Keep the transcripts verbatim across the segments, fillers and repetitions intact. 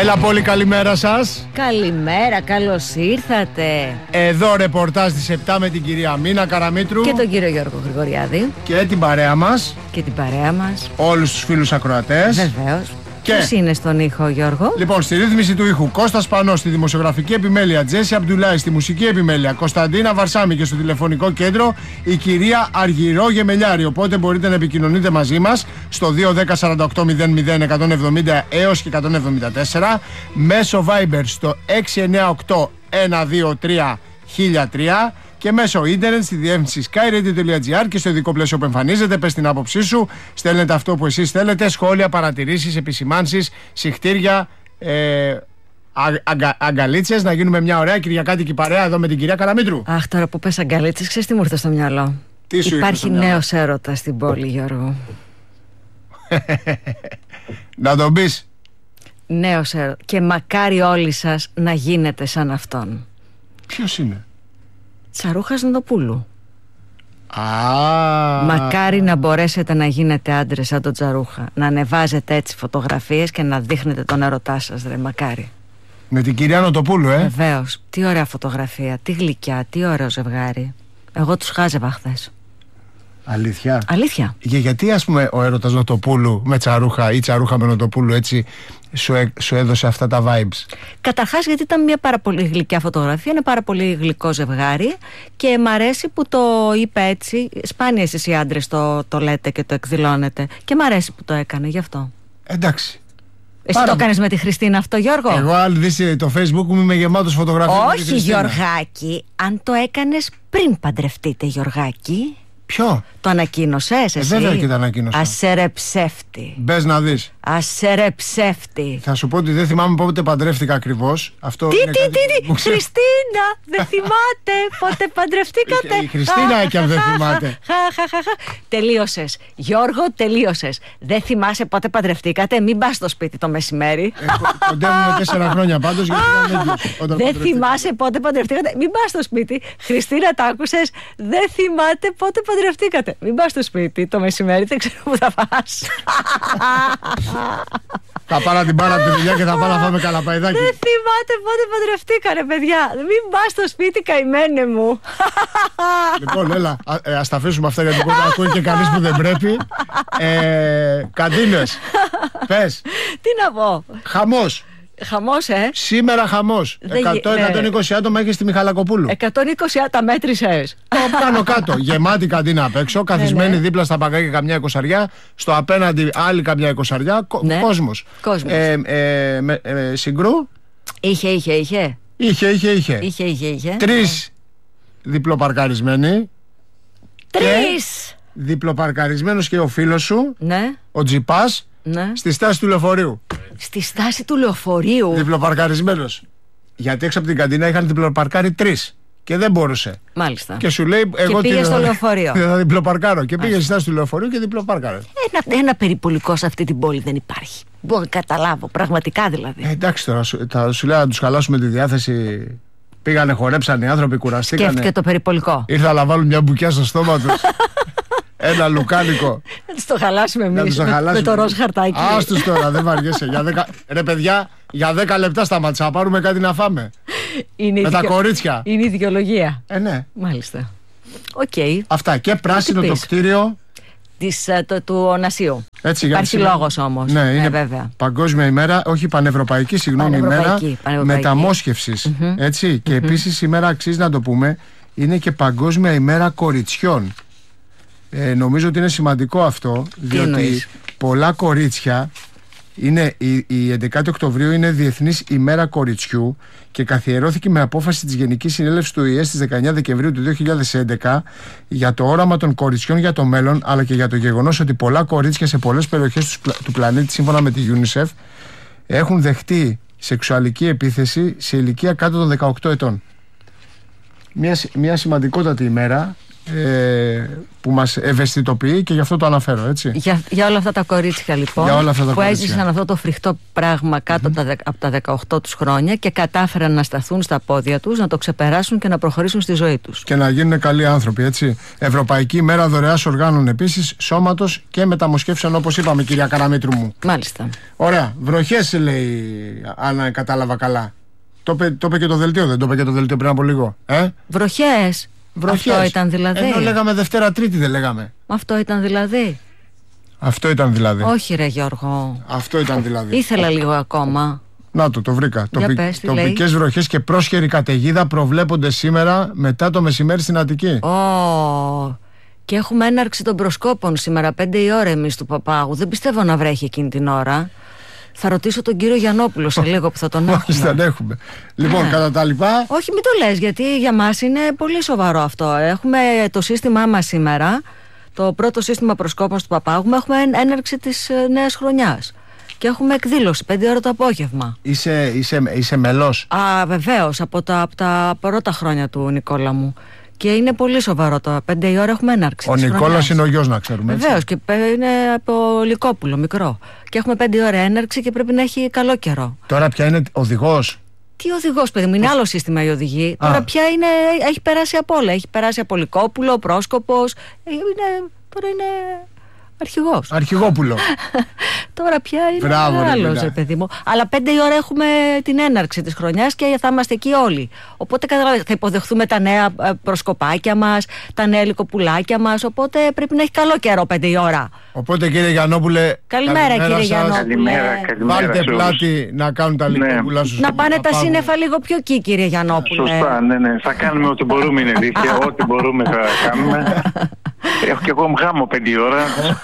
Έλα πολύ, καλημέρα σας. Καλημέρα, καλώς ήρθατε. Εδώ ρεπορτάζ της επτά με την κυρία Μίνα Καραμήτρου και τον κύριο Γιώργο Γρηγοριάδη και την παρέα μας. Και την παρέα μας. Όλους τους φίλους ακροατές. Βεβαίως. Και... Ποιος είναι στον ήχο, Γιώργο? Λοιπόν, στη ρύθμιση του ήχου Κώστας Πανός, στη δημοσιογραφική επιμέλεια Τζέσι Αμπτουλάη, στη μουσική επιμέλεια Κωνσταντίνα Βαρσάμι και στο τηλεφωνικό κέντρο η κυρία Αργυρό Γεμελιάρη. Οπότε μπορείτε να επικοινωνείτε μαζί μας στο δύο ένα μηδέν σαράντα οκτώ μηδέν μηδέν εκατόν εβδομήντα έως και εκατόν εβδομήντα τέσσερα, μέσω Viber στο έξι εννιά οκτώ ένα δύο τρία χίλια τρία και μέσω ίντερνετ στη διεύθυνση skyradio τελεία gr και στο ειδικό πλαίσιο που εμφανίζεται. Πες την άποψή σου, στέλνετε αυτό που εσείς θέλετε, σχόλια, παρατηρήσεις, επισημάνσεις, συχτήρια, ε, αγκα, αγκαλίτσες, να γίνουμε μια ωραία κυριακάτικη παρέα εδώ με την κυρία Καραμήτρου. Αχ, τώρα που πες αγκαλίτσες, ξέρεις τι μου ήρθε στο μυαλό? Τι σου Υπάρχει ήρθε στο νέος έρωτας στην πόλη, Γιώργο. Να τον πεις. Νέος έρωτας. Και μακάρι όλοι σας να γίνετε σαν αυτόν. Ποιος είναι? Τσαρούχας Νοτοπούλου. Α, Μακάρι να μπορέσετε να γίνετε άντρες σαν τον Τσαρούχα. Να ανεβάζετε έτσι φωτογραφίες και να δείχνετε τον ερωτά σας, ρε, μακάρι. με την κυρία Νοτοπούλου, ε. Βεβαίως. Τι ωραία φωτογραφία, τι γλυκιά, τι ωραίο ζευγάρι. Εγώ τους χάζευα χθες. Αλήθεια. Αλήθεια. Και γιατί, ας πούμε, ο έρωτας Νοτοπούλου με Τσαρούχα ή Τσαρούχα με Νοτοπούλου έτσι σου, έ, σου έδωσε αυτά τα vibes? Καταρχάς γιατί ήταν μια πάρα πολύ γλυκιά φωτογραφία, είναι πάρα πολύ γλυκό ζευγάρι και μ' αρέσει που το είπε έτσι. Σπάνια εσείς οι άντρες το, το λέτε και το εκδηλώνετε. Και μ' αρέσει που το έκανε, γι' αυτό. Εντάξει. Εσύ Πάρα... το έκανες με τη Χριστίνα αυτό, Γιώργο? Εγώ, αν δεις το Facebook μου, είμαι γεμάτος φωτογραφίες. Όχι, Γιωργάκη, αν το έκανες πριν παντρευτείτε, Γιωργάκη. Ποιο? Το ανακοίνωσες εσύ? Ε, βέβαια και το ανακοίνωσα. Άσε ρε ψεύτη. Μπες να δεις. Άσε ρε ψεύτη. Θα σου πω ότι δεν θυμάμαι πότε παντρεύτηκα ακριβώς. Αυτό Τι, είναι τι, κάτι τι, που τι, Χριστίνα, δεν θυμάται πότε παντρευτήκατε? Η Χριστίνα και αν δεν θυμάται. Τελείωσες, Γιώργο, τελείωσες. Δεν θυμάσαι πότε παντρευτήκατε? Μην πας στο σπίτι το μεσημέρι. Κοντεύουμε τέσσερα χρόνια πάντως, γιατί ήταν έγκυος. Δεν θυμάσαι πότε παντρευτήκατε? Μην πας στο σπίτι. Χριστίνα, τα άκουσες? Δεν θυμάται πότε παντρευτήκατε. Μην πας στο σπίτι το μεσημέρι, δεν ξέρω πού θα πας. Θα πάρω την μπάρα από τη δουλειά και θα πάω να φάμε καλαπαϊδάκι. Δεν θυμάται πότε παντρευτήκανε, παιδιά. Μην πας στο σπίτι, καημένε μου. Λοιπόν, έλα, α, ε, ας τα αφήσουμε αυτά, γιατί μπορεί να ακούει και κανείς που δεν πρέπει. ε, Καντίνες, πες. Τι να πω? Χαμός. Χαμός, ε. Σήμερα χαμός. εκατό με εκατόν είκοσι άτομα έχει στη Μιχαλακοπούλου. εκατόν είκοσι τα μέτρησες? Το πάνω κάτω. Γεμάτη καντίνα απ' έξω. Καθισμένη δίπλα στα παγκάκια καμιά εικοσαριά. Στο απέναντι άλλη καμιά εικοσαριά. Ναι. Κόσμος. Κόσμος. Ε, ε, με, ε, συγκρού. Είχε, είχε, είχε. Είχε, είχε, είχε. Είχε, είχε, είχε. Τρεις διπλοπαρκαρισμένοι. Τρεις. Διπλοπαρκαρισμένος και ο φίλος σου. Ναι. Ο Τζιπάς. Ναι. Στη στάση του λεωφορείου. Στη στάση του λεωφορείου. Διπλοπαρκαρισμένος. Γιατί έξω από την καντίνα είχαν διπλοπαρκάρει τρεις. Και δεν μπορούσε. Μάλιστα. Και σου λέει, εγώ πήγε τι στο θα, λεωφορείο. θα διπλοπαρκάρω. Και πήγε στη στάση του λεωφορείου και διπλοπάρκαρε. Ένα, ένα περιπολικό σε αυτή την πόλη δεν υπάρχει. Μπορώ να καταλάβω, πραγματικά δηλαδή. Ε, εντάξει τώρα, σου, θα σου λέω να τους χαλάσουμε τη διάθεση. Πήγανε, χορέψαν οι άνθρωποι, κουραστήκανε. Σκέφτηκε το περιπολικό. Ήρθα να βάλουν μια μπουκιά στο στόμα τους. Ένα λουκάνικο. Να τους το χαλάσουμε εμείς το με, χαλάσουμε. με το ροζ χαρτάκι. Άστους τώρα, δεν βαριέσαι. Για δέκα... Ρε παιδιά, για δέκα λεπτά σταμάτησα να πάρουμε κάτι να φάμε. Είναι με η τα δικαιο... κορίτσια. Είναι η δικαιολογία. Ε, ναι. Μάλιστα. Οκ. Okay. Αυτά. Και πράσινο το κτίριο της, το, του Ονασίου. Έτσι, υπάρχει λόγος όμως. Ναι, είναι ε, βέβαια. Παγκόσμια ημέρα, όχι πανευρωπαϊκή, συγγνώμη, ημέρα μεταμόσχευσης. Mm-hmm. Έτσι. Mm-hmm. Και επίσης σήμερα αξίζει να το πούμε, είναι και Παγκόσμια ημέρα κοριτσιών. Ε, νομίζω ότι είναι σημαντικό αυτό, διότι πολλά κορίτσια είναι, η, η έντεκα Οκτωβρίου είναι Διεθνής ημέρα κοριτσιού και καθιερώθηκε με απόφαση της Γενικής Συνέλευσης του Ο Η Ε στις δεκαεννιά Δεκεμβρίου του δύο χιλιάδες έντεκα για το όραμα των κοριτσιών για το μέλλον, αλλά και για το γεγονός ότι πολλά κορίτσια σε πολλές περιοχές του, του πλανήτη, σύμφωνα με τη UNICEF, έχουν δεχτεί σεξουαλική επίθεση σε ηλικία κάτω των δεκαοκτώ ετών. Μια, μια σημαντικότατη ημέρα ε, που μας ευαισθητοποιεί και γι' αυτό το αναφέρω, έτσι. Για, για όλα αυτά τα κορίτσια λοιπόν αυτά τα που κορίτσια. έζησαν αυτό το φρικτό πράγμα κάτω mm-hmm. τα, από τα δεκαοκτώ τους χρόνια και κατάφεραν να σταθούν στα πόδια τους, να το ξεπεράσουν και να προχωρήσουν στη ζωή τους. Και να γίνουν καλοί άνθρωποι, έτσι. Ευρωπαϊκή ημέρα δωρεάς οργάνων επίσης, σώματος και μεταμοσχεύσεων, όπως είπαμε, κυρία Καραμήτρου μου. Μάλιστα. Ωραία. Βροχές, λέει, αν κατάλαβα καλά. Το είπε και το δελτίο, δεν το είπε και το δελτίο πριν από λίγο. Ε? Βροχές. Βροχές. Αυτό ήταν δηλαδή. Ενώ λέγαμε Δευτέρα Τρίτη, δεν λέγαμε. Αυτό ήταν δηλαδή. Αυτό ήταν δηλαδή. Όχι, ρε Γιώργο. Αυτό ήταν δηλαδή. Ήθελα λίγο ακόμα. Να το, το βρήκα. Τοπικές βροχές και πρόσχερη καταιγίδα προβλέπονται σήμερα μετά το μεσημέρι στην Αττική. Oh. Και έχουμε έναρξη των προσκόπων σήμερα, πέντε η ώρα εμείς του Παπάγου. Δεν πιστεύω να βρέχει εκείνη την ώρα. Θα ρωτήσω τον κύριο Γιαννόπουλο σε λίγο που θα τον έχουμε. Όχι, δεν έχουμε. Λοιπόν, yeah. κατά τα λοιπά. Όχι, μην το λες, γιατί για μας είναι πολύ σοβαρό αυτό. Έχουμε το σύστημά μας σήμερα, το πρώτο σύστημα προσκόπων του Παπάγου, έχουμε έναρξη της νέας χρονιάς. Και έχουμε εκδήλωση, πέντε ώρα το απόγευμα. Είσαι, είσαι, είσαι μελός? Α, βεβαίως, από τα, από τα πρώτα χρόνια του Νικόλα μου. Και είναι πολύ σοβαρό το πέντε η ώρα έχουμε έναρξη. Ο Νικόλας είναι ο γιος, να ξέρουμε. Βεβαίως, και είναι από Λυκόπουλο, μικρό. Και έχουμε πέντε η ώρα έναρξη και πρέπει να έχει καλό καιρό. Τώρα πια είναι οδηγός? Τι οδηγός, παιδί μου, είναι άλλο σύστημα η οδηγή. Α. Τώρα πια είναι, έχει περάσει από όλα. Έχει περάσει από Λυκόπουλο, Πρόσκοπος. Είναι, τώρα είναι αρχηγός. Αρχηγόπουλο. Τώρα πια είναι άλλος, παιδί μου. Αλλά πέντε η ώρα έχουμε την έναρξη της χρονιάς και θα είμαστε εκεί όλοι. Οπότε καταλαβαίνετε, θα υποδεχθούμε τα νέα προσκοπάκια μας, τα νέα λυκοπουλάκια μας. Οπότε πρέπει να έχει καλό καιρό πέντε η ώρα. Οπότε κύριε Γιαννόπουλε, καλημέρα, καλημέρα κύριε Γιαννόπουλε. Καλημέρα, καλημέρα. Βάλτε πλάτη να κάνουν τα λυκοπουλά σου. Να πάνε τα σύννεφα λίγο πιο εκεί, κύριε Γιαννόπουλε. Σωστά, ναι, ναι. Θα κάνουμε ό,τι μπορούμε, είναι αλήθεια. Ό,τι μπορούμε θα κάνουμε. Έχω και εγώ γάμο πέντε ώρα.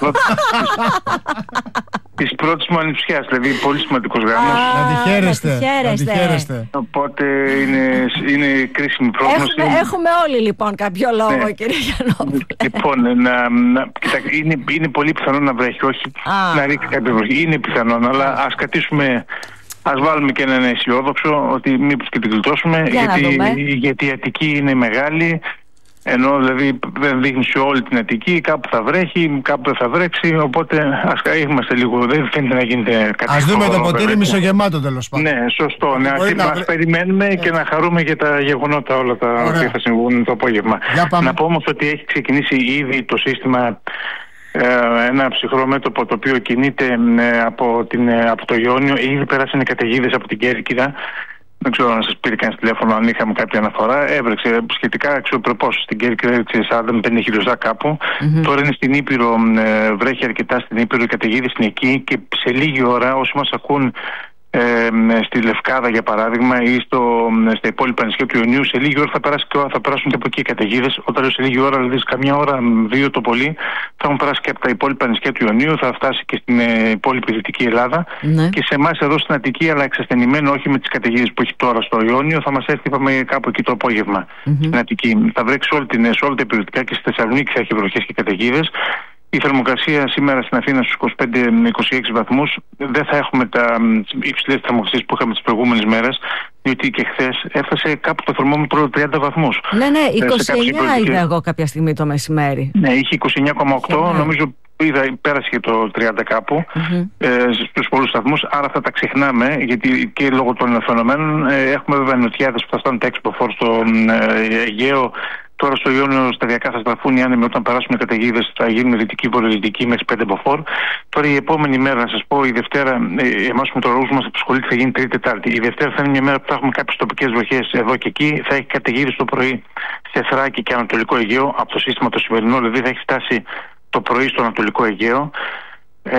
Της πρώτης μου ανιψιάς, δηλαδή πολύ σημαντικός γάμος. Να τη χαίρεστε, να τη χαίρεστε. Οπότε είναι, είναι κρίσιμη πρόγνωση. Έχουμε, έχουμε όλοι λοιπόν κάποιο λόγο, ναι. Κύριε Γιαννόπουλε. Λοιπόν, να, να, κοιτά, είναι, είναι πολύ πιθανό να βρέχει, όχι Α. να ρίξει κάποια βροχή. Είναι πιθανό, αλλά ας κρατήσουμε, ας βάλουμε και έναν αισιόδοξο ότι μήπως και την γλιτώσουμε, γιατί, γιατί η Αττική είναι μεγάλη. Ενώ δηλαδή δεν δείχνει σε όλη την Αττική, κάπου θα βρέχει, κάπου δεν θα βρέξει. Οπότε ας είμαστε λίγο, δεν φαίνεται να γίνεται κάτι. Ας δούμε το ποτήρι μισογεμάτο τέλος πάντων. Ναι, σωστό. Ναι, ας να... περιμένουμε και να χαρούμε για τα γεγονότα όλα τα οποία θα συμβούν το απόγευμα. Να πω όμως ότι έχει ξεκινήσει ήδη το σύστημα, ε, ένα ψυχρό μέτωπο το οποίο κινείται ε, από, την, ε, από το Ιόνιο. Ήδη περάσανε καταιγίδες από την Κέρκυρα. Δεν ξέρω αν σας πήρε κανείς τηλέφωνο, αν είχαμε κάποια αναφορά. Έβρεξε σχετικά αξιοπρεπώς στην Κέρκυρα, σαράντα με πενήντα χιλιοστά κάπου. Mm-hmm. Τώρα είναι στην Ήπειρο, ε, βρέχει αρκετά στην Ήπειρο, οι καταιγίδες είναι εκεί και σε λίγη ώρα όσοι μας ακούν ε, στη Λευκάδα για παράδειγμα ή στο, στα υπόλοιπα νησιά του Ιωνίου, σε λίγη ώρα θα, περάσει και, θα περάσουν και από εκεί οι καταιγίδες. Όταν λέω σε λίγη ώρα, δηλαδή σε καμιά ώρα, δύο το πολύ, θα έχουν περάσει και από τα υπόλοιπα νησιά του Ιωνίου, θα φτάσει και στην ε, υπόλοιπη Δυτική Ελλάδα. Ναι. Και σε εμάς εδώ στην Αττική, αλλά εξασθενημένο όχι με τις καταιγίδες που έχει τώρα στο Ιόνιο, θα μας έρθει, είπαμε, κάπου εκεί το απόγευμα mm-hmm. στην Αττική. Θα βρέξει όλη την, σε όλα τα υπηρετικά και στη Θεσσαλονίκη θα έχει βροχές και καταιγίδες. Η θερμοκρασία σήμερα στην Αθήνα στους είκοσι πέντε με είκοσι έξι βαθμούς. Δεν θα έχουμε τα υψηλές θερμοκρασίες που είχαμε τις προηγούμενες μέρες, διότι και χθες έφτασε κάπου το θερμόμετρο τριάντα βαθμούς. Ναι, ναι, είκοσι εννιά είδα εγώ κάποια στιγμή το μεσημέρι. Ναι, είχε είκοσι εννιά κόμμα οκτώ, νομίζω είδα, πέρασε και το τριάντα κάπου mm-hmm. ε, στους πολλούς σταθμούς, άρα θα τα ξεχνάμε, γιατί και λόγω των φαινομένων ε, έχουμε βέβαια νοτιάδες που θα φτάνουν τα έξι μποφόρ στο ε, Αιγαίο. Τώρα στο Ιόνιο σταδιακά θα στραφούν οι άνεμοι, όταν περάσουν οι καταιγίδες θα γίνουν δυτική, βορειοδυτική μέχρι πέντε μποφόρ. Τώρα η επόμενη μέρα, να σας πω, η Δευτέρα, εμάς με το λόγους μας απασχολείται, θα γίνει Τρίτη Τετάρτη. Η Δευτέρα θα είναι μια μέρα που θα έχουμε κάποιες τοπικές βροχές εδώ και εκεί. Θα έχει καταιγίδες το πρωί σε Θράκη και Ανατολικό Αιγαίο, από το σύστημα το σημερινό, δηλαδή θα έχει φτάσει το πρωί στο Ανατολικό Αιγαίο. Ε,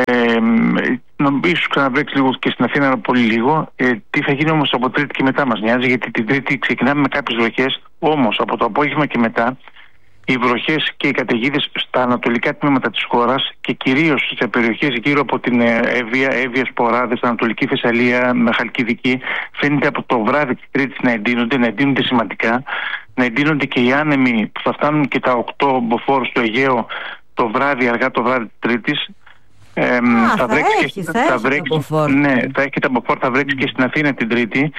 ίσως ξαναβρέξει λίγο και στην Αθήνα πολύ λίγο. Ε, τι θα γίνει όμως από Τρίτη και μετά μας νοιάζει, γιατί την Τρίτη ξεκινάμε με κάποιες βροχές. Όμως από το απόγευμα και μετά οι βροχές και οι καταιγίδες στα ανατολικά τμήματα της χώρας και κυρίως σε περιοχές γύρω από την Εύβοια, Εύβοιας, Ποράδες, Ανατολική Θεσσαλία, Χαλκιδική, φαίνεται από το βράδυ της Τρίτης να εντείνονται, να εντείνονται σημαντικά, να εντείνονται και οι άνεμοι που θα φτάνουν και τα οκτώ μποφόρ στο Αιγαίο το βράδυ, αργά το βράδυ της Τρίτης. Ε, Α, θα, θα, βρέξει έχει, και, θα, θα, βρέξει, θα ναι, θα έχει τα μποφόρ, θα βρέξει mm. και στην Αθήνα την Τρίτη.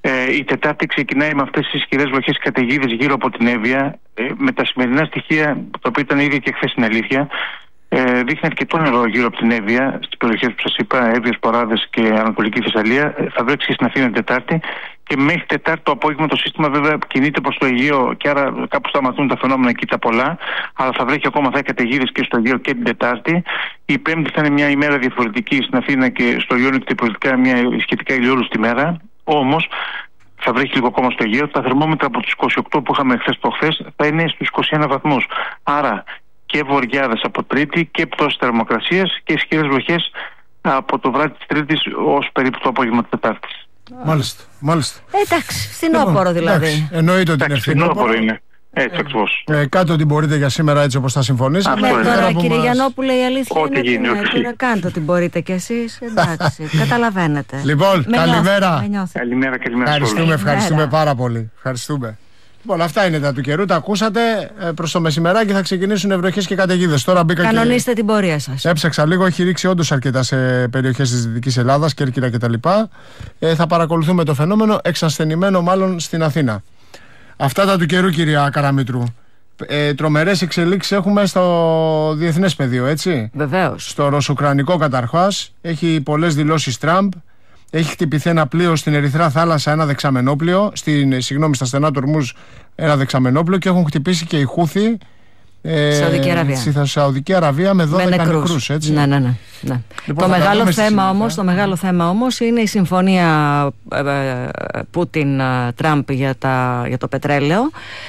Ε, η Τετάρτη ξεκινάει με αυτές τις ισχυρές βροχές καταιγίδες γύρω από την Εύβοια. Ε, με τα σημερινά στοιχεία, το οποίο ήταν ήδη και χθες στην αλήθεια, ε, δείχνει αρκετό νερό γύρω από την Εύβοια, στις περιοχές που σας είπα, Εύβοια, Ποράδες και Ανατολική Θεσσαλία. Ε, θα βρέξει και στην Αθήνα την Τετάρτη. Και μέχρι Τετάρτη το απόγευμα το σύστημα βέβαια κινείται προς το Αιγαίο και άρα κάπου σταματούν τα φαινόμενα εκεί τα πολλά. Αλλά θα βρέχει ακόμα, θα έχει καταιγίδες και στο Αιγαίο και την Τετάρτη. Η Πέμπτη θα είναι μια ημέρα διαφορετική στην Αθήνα και στο Αιγαίο, και υποθετικά μια σχετικά ηλιόλουστη μέρα. Όμως θα βρέχει λίγο ακόμα στο Αιγαίο. Τα θερμόμετρα από τους είκοσι οκτώ που είχαμε χθες το χθες θα είναι στους είκοσι ένα βαθμούς. Άρα και βοριάδες από Τρίτη και πτώση θερμοκρασίας και ισχυρές βροχές από το βράδυ της Τρίτης ως περίπου το απόγευμα της Τετάρτης. Μάλιστα, μάλιστα. Εντάξει, φθινόπωρο δηλαδή. Εντάξει, εννοείται ότι είναι φθινόπωρο. είναι. Έτσι ακριβώς. Ε, κάτω ό,τι μπορείτε για σήμερα, έτσι όπως θα συμφωνήσαμε. Ναι, τώρα, τώρα κύριε μας... Γιαννόπουλε, η αλήθεια ό,τι είναι γίνει, ότι ναι, κάντε ό,τι μπορείτε κι εσείς. Εντάξει, καταλαβαίνετε. Λοιπόν, με καλημέρα. Νιώθω, Καλημέρα, καλημέρα. Ευχαριστούμε, ευχαριστούμε πάρα πολύ. Ευχαριστούμε. Λοιπόν, αυτά είναι τα του καιρού, τα ακούσατε. Προς το μεσημεράκι θα ξεκινήσουν βροχές και καταιγίδες. Τώρα μπήκα. Κανονίστε και... την πορεία σας. Έψαξα λίγο, έχει ρίξει όντως αρκετά σε περιοχές της Δυτικής Ελλάδας, Κέρκυρα κτλ. Ε, θα παρακολουθούμε το φαινόμενο, εξασθενημένο μάλλον στην Αθήνα. Αυτά τα του καιρού, κυρία Καραμήτρου. Ε, τρομερές εξελίξεις έχουμε στο διεθνές πεδίο, έτσι. Βεβαίως. Στο ρωσουκρανικό καταρχάς. Έχει πολλές δηλώσεις Τραμπ. Έχει χτυπηθεί ένα πλοίο στην Ερυθρά Θάλασσα, ένα δεξαμενόπλοιο. Στην, συγγνώμη, στα στενά του Ορμούζ, ένα δεξαμενόπλοιο. Και έχουν χτυπήσει και οι Χούθοι. Ε, Σαουδική Αραβία. Στη Σαουδική Αραβία με δώδεκα νεκρούς, έτσι. Ναι, ναι, ναι, ναι. Λοιπόν, το, μεγάλο θέμα όμως, το μεγάλο θέμα όμως είναι η συμφωνία ε, Πούτιν-Τραμπ για, για το πετρέλαιο.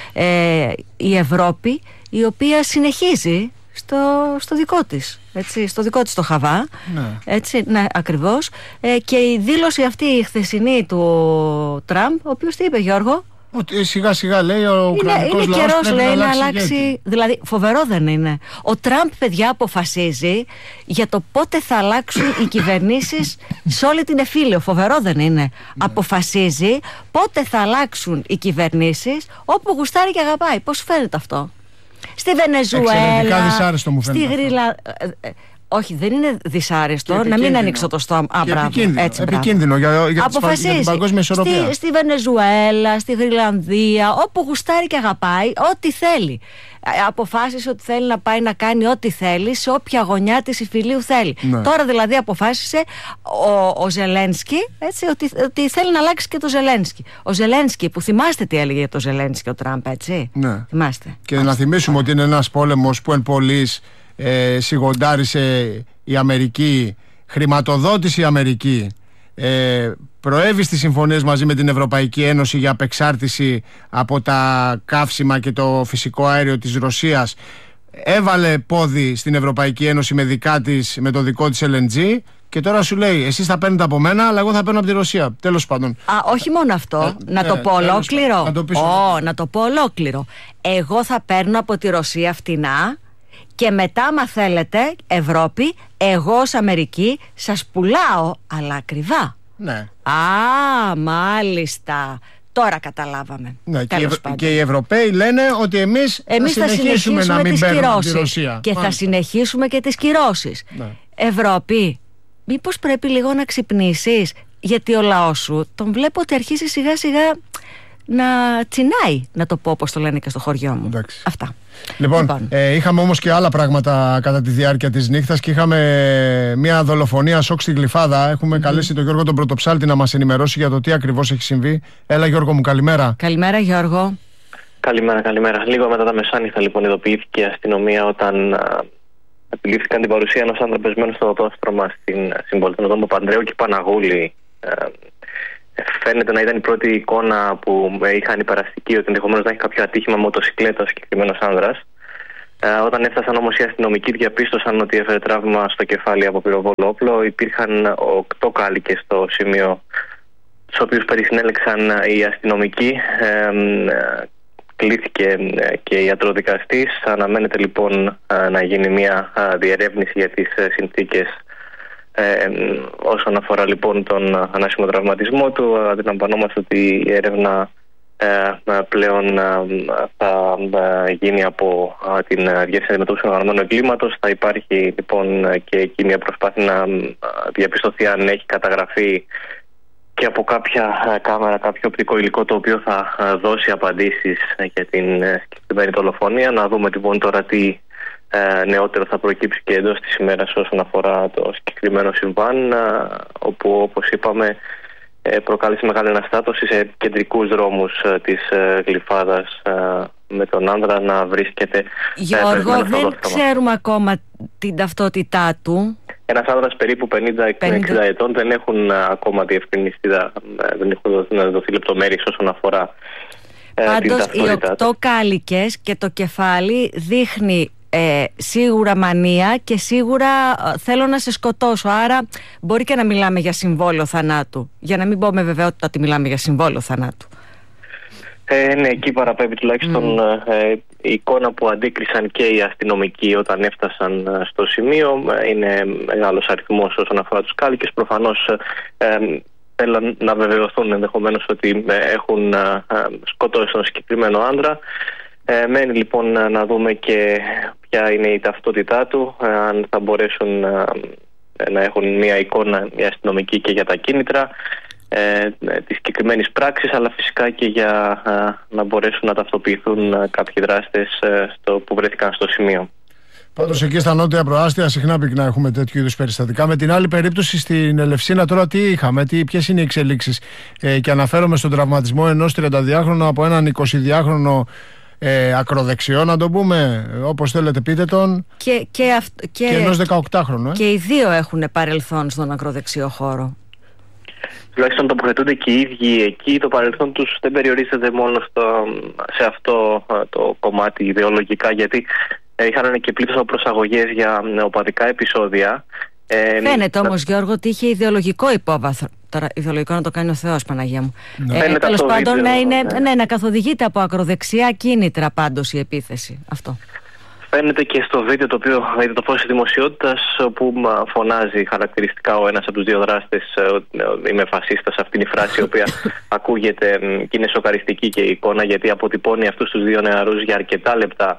Ε, η Ευρώπη, η οποία συνεχίζει στο, στο δικό της, έτσι, στο δικό της το χαβά, ναι. Έτσι, ναι, ακριβώς. Ε, και η δήλωση αυτή η χθεσινή του Τραμπ, ο οποίος τι είπε, Γιώργο? Ότι σιγά σιγά λέει ο Ουκρανικός είναι, λαός καιρός, πρέπει λέει, να αλλάξει, να αλλάξει. Δηλαδή φοβερό δεν είναι? Ο Τραμπ, παιδιά, αποφασίζει για το πότε θα αλλάξουν οι κυβερνήσεις σε όλη την εφήλιο. Φοβερό δεν είναι? Ναι. Αποφασίζει πότε θα αλλάξουν οι κυβερνήσεις όπου γουστάρει και αγαπάει. Πώς φαίνεται αυτό? Στη Βενεζουέλα, εξαιρετικά δυσάρεστο μου φαίνεται. Στη Γρυλα... Όχι, δεν είναι δυσάρεστο, να μην ανοίξω το στόμα. Α, μπράβο, επικίνδυνο, έτσι, επικίνδυνο για, για, αποφασίζει για την παγκόσμια ισορροπία. Στη, στη Βενεζουέλα, στη Γρυλανδία, όπου γουστάρει και αγαπάει, ό,τι θέλει. Αποφάσισε ότι θέλει να πάει να κάνει ό,τι θέλει σε όποια γωνιά της υφηλίου θέλει. Ναι. Τώρα δηλαδή αποφάσισε ο, ο Ζελένσκι, έτσι, ότι, ότι θέλει να αλλάξει και το Ζελένσκι. Ο Ζελένσκι, που θυμάστε τι έλεγε για το Ζελένσκι ο Τραμπ, έτσι. Ναι. Θυμάστε. Και να θυμίσουμε ότι είναι ένας πόλεμος που εν πολλής ε, σιγοντάρισε η Αμερική, χρηματοδότησε η Αμερική, ε, προέβη στις συμφωνίες μαζί με την Ευρωπαϊκή Ένωση για απεξάρτηση από τα καύσιμα και το φυσικό αέριο της Ρωσίας, έβαλε πόδι στην Ευρωπαϊκή Ένωση με, δικά της, με το δικό της ελ εν τζι, και τώρα σου λέει εσείς θα παίρνετε από μένα, αλλά εγώ θα παίρνω από τη Ρωσία. Τέλος πάντων. Α, όχι μόνο αυτό, ε, να, ε, το πω ολόκληρο. Να, το oh, να το πω ολόκληρο. Εγώ θα παίρνω από τη Ρωσία φτηνά, και μετά, άμα θέλετε, Ευρώπη, εγώ ως Αμερική σας πουλάω, αλλά ακριβά. Ναι. Α, μάλιστα. Τώρα καταλάβαμε. Ναι, και, οι, και οι Ευρωπαίοι λένε ότι εμείς, εμείς θα, συνεχίσουμε θα συνεχίσουμε να μην παίρνουμε τη Ρωσία. Και μάλιστα θα συνεχίσουμε και τις κυρώσεις. Ναι. Ευρώπη, μήπως πρέπει λίγο να ξυπνήσεις? Γιατί ο λαός σου τον βλέπω ότι αρχίζει σιγά σιγά να τσινάει, να το πω όπως το λένε και στο χωριό μου. Εντάξει. Αυτά. Λοιπόν, λοιπόν. Ε, είχαμε όμως και άλλα πράγματα κατά τη διάρκεια της νύχτας, και είχαμε μια δολοφονία σοκ στη Γλυφάδα. Έχουμε mm-hmm. καλέσει τον Γιώργο τον Πρωτοψάλτη να μας ενημερώσει για το τι ακριβώς έχει συμβεί. Έλα, Γιώργο μου, καλημέρα. Καλημέρα, Γιώργο. Καλημέρα, καλημέρα. Λίγο μετά τα μεσάνυχτα, λοιπόν, ειδοποιήθηκε η αστυνομία όταν α, επιλήφθηκαν την παρουσία ενός άντρα πεσμένου στο οδόστρωμα στην συμπολή των οδών Παπανδρέου και Παναγούλη. Α, Φαίνεται να ήταν η πρώτη εικόνα που είχαν υπεραστική ότι ενδεχομένως να έχει κάποιο ατύχημα μοτοσυκλέτα ο συγκεκριμένος άνδρας. Ε, όταν έφτασαν όμως οι αστυνομικοί, διαπίστωσαν ότι έφερε τραύμα στο κεφάλι από πυροβόλο όπλο. Υπήρχαν οκτώ κάλικες στο σημείο, στους οποίους περισυνέλεξαν οι αστυνομικοί. Ε, ε, κλήθηκε και ιατροδικαστής. Αναμένεται λοιπόν να γίνει μια διερεύνηση για τις συνθήκες. Ε, όσον αφορά λοιπόν τον ανάσημο τραυματισμό του, αντιλαμβανόμαστε ότι η έρευνα ε, πλέον ε, θα ε, γίνει από ε, την Διεύθυνση Αντιμετώπισης Οργανωμένου Εγκλήματος. Θα υπάρχει λοιπόν και εκεί μια προσπάθεια να διαπιστωθεί αν έχει καταγραφεί και από κάποια κάμερα, κάποιο οπτικό υλικό το οποίο θα δώσει απαντήσεις για την συγκεκριμένη δολοφονία. Να δούμε λοιπόν τώρα τι νεότερο θα προκύψει και εντός της ημέρας όσον αφορά το συγκεκριμένο συμβάν, όπου όπως είπαμε προκάλεσε μεγάλη αναστάτωση σε κεντρικούς δρόμους της Γλυφάδας, με τον άνδρα να βρίσκεται. Γιώργο, δεν ξέρουμε ακόμα την ταυτότητά του. Ένας άνδρας περίπου πενήντα με εξήντα ετών, δεν έχουν ακόμα διευκρινιστεί, δεν έχουν δοθεί λεπτομέρειες όσον αφορά Πάντως, την ταυτότητά. Οι οκτώ κάλικες και το κεφάλι δείχνει ε, σίγουρα μανία και σίγουρα ε, θέλω να σε σκοτώσω. Άρα μπορεί και να μιλάμε για συμβόλαιο θανάτου. Για να μην πω με βεβαιότητα ότι μιλάμε για συμβόλαιο θανάτου. Ε, ναι, εκεί παραπέμπει τουλάχιστον mm. ε, η εικόνα που αντίκρισαν και οι αστυνομικοί όταν έφτασαν ε, στο σημείο. Είναι μεγάλος αριθμός όσον αφορά τους κάλικες. Προφανώς ε, ε, θέλουν να βεβαιωθούν ενδεχομένως ότι ε, έχουν ε, σκοτώσει τον συγκεκριμένο άντρα. Ε, μένει λοιπόν να δούμε και ποια είναι η ταυτότητά του, ε, αν θα μπορέσουν ε, να έχουν μια εικόνα η αστυνομική και για τα κίνητρα Ε, της συγκεκριμένης πράξης, αλλά φυσικά και για ε, να μπορέσουν να ταυτοποιηθούν ε, κάποιοι δράστες ε, στο, που βρέθηκαν στο σημείο. Πάντως εκεί στα νότια προάστια συχνά πυκνά έχουμε τέτοιου είδους περιστατικά. Με την άλλη περίπτωση στην Ελευσίνα τώρα τι είχαμε, τι, ποιες είναι οι εξελίξεις? Ε, και αναφέρομαι στον τραυματισμό ενός τριανταδυάχρονου από έναν εικοσιδυάχρονο ε, ακροδεξιό, να το πούμε, όπως θέλετε πείτε τον, και, και, αυ, και, και ενός δεκαοκτάχρονου. Ε. Και οι δύο έχουν παρελθόν στον ακροδεξιό χώρο. Τουλάχιστον τοποθετούνται και οι ίδιοι εκεί. Το παρελθόν τους δεν περιορίζεται μόνο στο, σε αυτό το κομμάτι ιδεολογικά, γιατί είχαν και πλήθος από προσαγωγές για οπαδικά επεισόδια. Φαίνεται όμως, θα... Γιώργο, ότι είχε ιδεολογικό υπόβαθρο. Τώρα, ιδεολογικό να το κάνει ο Θεός, Παναγία μου. Ναι. Ε, τέλος πάντων, βίντεο, να, είναι, ναι. Ναι, να καθοδηγείται από ακροδεξιά κίνητρα πάντως η επίθεση. Αυτό. Φαίνεται και στο βίντεο το οποίο είδε το φως της δημοσιότητας, όπου φωνάζει χαρακτηριστικά ο ένας από τους δύο δράστες ότι είμαι φασίστας. Αυτή είναι η φράση η οποία ακούγεται και είναι σοκαριστική και η εικόνα, γιατί αποτυπώνει αυτούς τους δύο νεαρούς για αρκετά λεπτά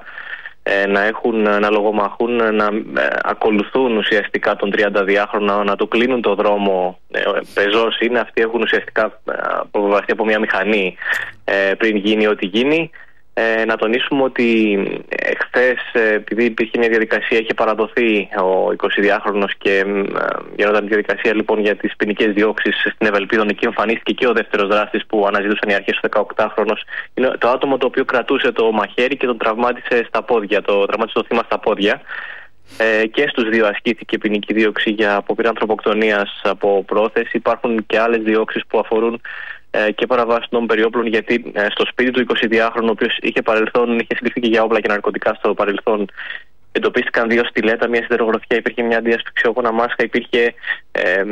να έχουν, να λογομαχούν, να ε, ακολουθούν ουσιαστικά τον τριανταδυάχρονο, να του κλείνουν το δρόμο. Ε, πεζός είναι, αυτοί έχουν ουσιαστικά αποβεβαστεί από μια μηχανή ε, πριν γίνει ό,τι γίνει. Ε, να τονίσουμε ότι εχθές, επειδή υπήρχε μια διαδικασία, είχε παραδοθεί ο εικοσιδυάχρονος και ε, γινόταν διαδικασία λοιπόν για τις ποινικές διώξεις στην Ευελπίδων. Εκεί εμφανίστηκε και ο δεύτερος δράστης που αναζητούσαν οι αρχές, ο δεκαοκτάχρονος. Είναι το άτομο το οποίο κρατούσε το μαχαίρι και τον τραυμάτισε στα πόδια, το τραυμάτισε το θύμα στα πόδια. Ε, και στους δύο ασκήθηκε ποινική δίωξη για απόπειρα ανθρωποκτονίας από πρόθεση. Υπάρχουν και άλλες διώξεις που αφορούν και παραβάσει των περιόπλων, γιατί ε, στο σπίτι του εικοσιδυάχρονου, ο οποίος είχε παρελθόν, είχε συλληφθεί και για όπλα και ναρκωτικά στο παρελθόν, εντοπίστηκαν δύο στιλέτα, μια σιδερογροθιά, υπήρχε μια αντιασφυξιόκονα μάσκα, υπήρχε ε, ε,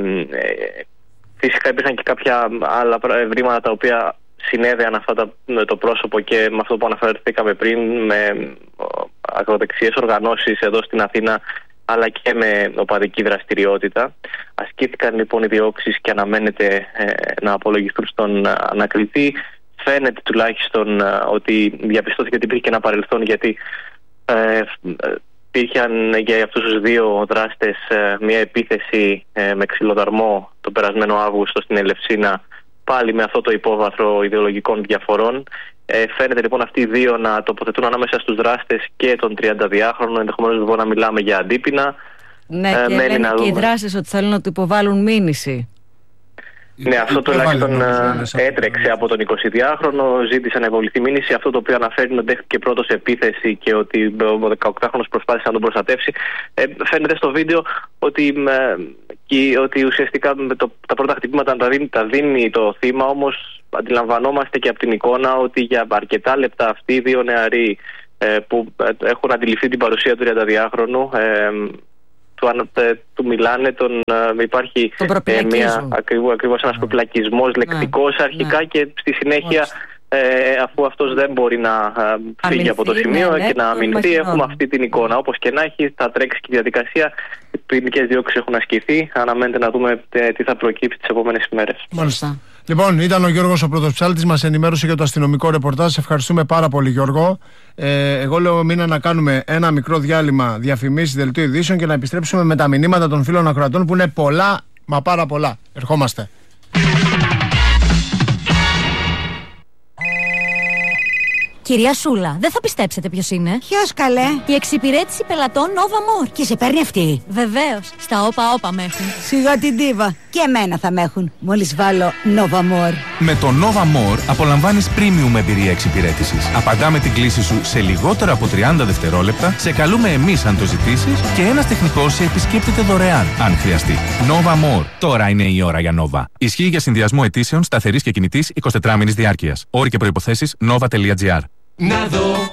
φυσικά υπήρχαν και κάποια άλλα ευρήματα τα οποία συνέδεαν αυτά τα, με το πρόσωπο και με αυτό που αναφερθήκαμε πριν, με ακροδεξιές οργανώσεις εδώ στην Αθήνα, αλλά και με οπαδική δραστηριότητα. Ασκήθηκαν λοιπόν οι διώξεις και αναμένεται ε, να απολογηθούν στον ανακριτή. Φαίνεται τουλάχιστον ε, ότι διαπιστώθηκε ότι υπήρχε και ένα παρελθόν, γιατί ε, υπήρχαν για αυτούς τους δύο δράστες ε, μια επίθεση ε, με ξυλοδαρμό τον περασμένο Αύγουστο στην Ελευσίνα, πάλι με αυτό το υπόβαθρο ιδεολογικών διαφορών. Ε, φαίνεται λοιπόν αυτοί οι δύο να τοποθετούν ανάμεσα στους δράστες και τον τριανταδυάχρονο. Ενδεχομένως λοιπόν να μιλάμε για αντίπεινα. Ναι, ε, και λένε και οι δράστες ότι θέλουν να του υποβάλουν μήνυση. Ναι, αυτό τουλάχιστον έτρεξε από τον εικοσιδυάχρονο, ζήτησε να υποβληθεί μήνυση. Αυτό το οποίο αναφέρει ότι δέχτηκε πρώτος επίθεση και ότι ο δεκαοκτάχρονος προσπάθησε να τον προστατεύσει. Ε, φαίνεται στο βίντεο ότι, ε, και, ότι ουσιαστικά με το, τα πρώτα χτυπήματα τα δίνει, τα δίνει το θύμα, όμως αντιλαμβανόμαστε και από την εικόνα ότι για αρκετά λεπτά αυτοί οι δύο νεαροί ε, που ε, έχουν αντιληφθεί την παρουσία του τριανταδυάχρονου, ε, Του, του μιλάνε, τον, uh, υπάρχει ε, μια, ακριβώς, ακριβώς ένας προπλακισμός ναι. λεκτικός αρχικά ναι. και στη συνέχεια ε, αφού αυτός δεν μπορεί να uh, φύγει αμυνθεί, από το σημείο ναι, και ναι, να αμυνθεί, έχουμε αυτή την εικόνα. Όπως και να έχει, θα τρέξει και η διαδικασία, οι ποινικές διώξεις έχουν ασκηθεί, αναμένεται να δούμε ε, τι θα προκύψει τις επόμενες ημέρες. Μάλιστα. Λοιπόν, ήταν ο Γιώργος ο Πρωτοψάλτης, μας ενημέρωσε για το αστυνομικό ρεπορτάζ. Ευχαριστούμε πάρα πολύ, Γιώργο. Ε, εγώ λέω μήνα να κάνουμε ένα μικρό διάλειμμα, διαφημίσεις, δελτίο ειδήσεων και να επιστρέψουμε με τα μηνύματα των φίλων ακροατών που είναι πολλά, μα πάρα πολλά. Ερχόμαστε. Κυρία Σούλα, δεν θα πιστέψετε ποιος είναι. Ποιος καλέ? Η εξυπηρέτηση πελατών Nova More. Και σε παίρνει αυτή? Βεβαίως, στα όπα όπα με έχουν. Σιγά την ντίβα. Και εμένα θα με έχουν, μόλις βάλω Nova More. Με το Nova More απολαμβάνεις premium εμπειρία εξυπηρέτησης. Απαντάμε την κλήση σου σε λιγότερα από τριάντα δευτερόλεπτα, σε καλούμε εμείς αν το ζητήσεις και ένας τεχνικός σε επισκέπτεται δωρεάν αν χρειαστεί. Nova More. Τώρα είναι η ώρα για Nova. Ισχύει για συνδυασμό αιτήσεων σταθερής και κινητής εικοσιτετράμηνης διάρκειας. Όροι και προϋποθέσεις nova τελεία gr. Να δω